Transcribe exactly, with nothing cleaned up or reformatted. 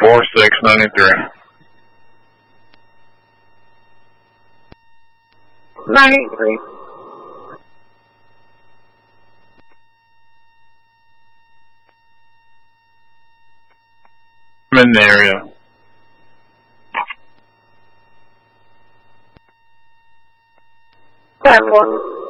four six ninety-three. ninety-three. I'm in the area. Seven one.